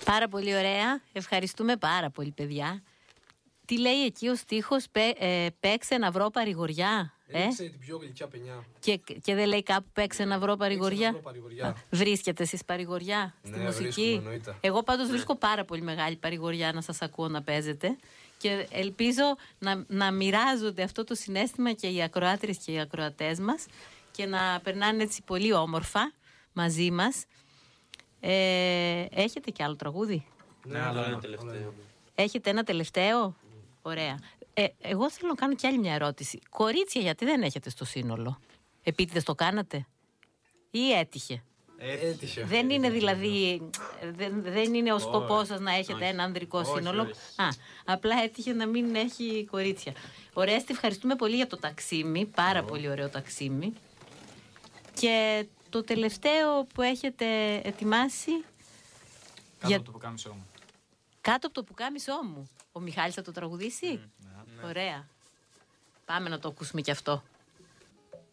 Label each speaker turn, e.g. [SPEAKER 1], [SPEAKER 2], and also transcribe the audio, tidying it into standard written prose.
[SPEAKER 1] Πάρα πολύ ωραία. Ευχαριστούμε πάρα πολύ, παιδιά. Τι λέει εκεί ο στίχος, παίξε να βρω παρηγοριά.
[SPEAKER 2] Έριξε την πιο γλυκιά παινιά.
[SPEAKER 1] Και δεν λέει κάπου παίξε να βρω παρηγοριά. Βρίσκεται εσείς παρηγοριά στη μουσική? Εγώ πάντως βρίσκω πάρα πολύ μεγάλη παρηγοριά να σας ακούω να παίζετε. Και ελπίζω να μοιράζονται αυτό το συναίσθημα και οι ακροάτριες και οι ακροατές μας και να περνάνε έτσι πολύ όμορφα μαζί μας. Έχετε κι άλλο τραγούδι?
[SPEAKER 3] Ναι, άλλο ένα τελευταίο.
[SPEAKER 1] Έχετε ένα τελευταίο? Ωραία. Εγώ θέλω να κάνω κι άλλη μια ερώτηση. Κορίτσια, γιατί δεν έχετε στο σύνολο? Επίτηδες το κάνατε ή έτυχε?
[SPEAKER 2] Έτυχε.
[SPEAKER 1] Δεν είναι δηλαδή, δεν είναι ο σκοπός σας να έχετε ένα ανδρικό σύνολο. Απλά έτυχε να μην έχει κορίτσια. Ωραία, ευχαριστούμε πολύ για το ταξίμι. Πάρα πολύ ωραίο ταξίμι. Και το τελευταίο που έχετε ετοιμάσει?
[SPEAKER 4] Κάτω από το πουκάμισό μου.
[SPEAKER 1] Κάτω από το πουκάμισό μου. Ο Μιχάλης θα το τραγουδήσει?
[SPEAKER 4] Ναι.
[SPEAKER 1] Ωραία. Πάμε να το ακούσουμε κι αυτό.